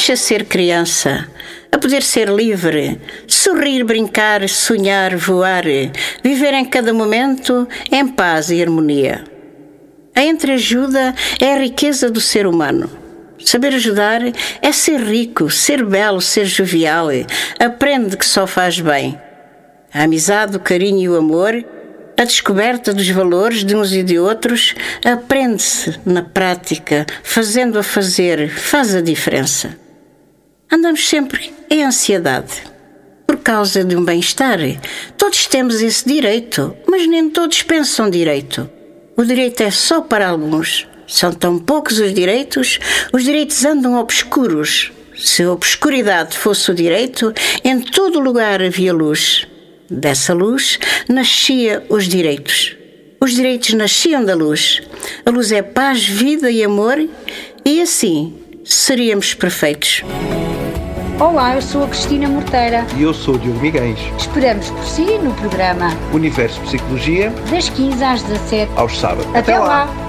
nasce a ser criança, a poder ser livre, sorrir, brincar, sonhar, voar, viver em cada momento em paz e harmonia. A entreajuda é a riqueza do ser humano. Saber ajudar é ser rico, ser belo, ser jovial. Aprende que só faz bem. A amizade, o carinho e o amor, a descoberta dos valores de uns e de outros, aprende-se na prática, fazendo a fazer, faz a diferença. Andamos sempre em ansiedade, por causa de um bem-estar. Todos temos esse direito, mas nem todos pensam direito. O direito é só para alguns. São tão poucos os direitos andam obscuros. Se a obscuridade fosse o direito, em todo lugar havia luz. Dessa luz nascia os direitos. Os direitos nasciam da luz. A luz é paz, vida e amor, e assim seríamos perfeitos. Olá, eu sou a Cristina Morteira. E eu sou o Diogo Miguens. Esperamos por si no programa Universo Psicologia, das 15 às 17, aos sábados. Até lá!